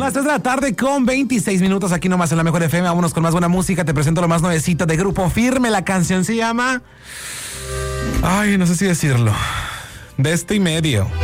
las 3 de la tarde con 26 minutos aquí nomás en la Mejor FM. Vámonos con más buena música. Te presento lo más nuevecito de Grupo Firme. La canción se llama... Ay, no sé si decirlo. De este y medio.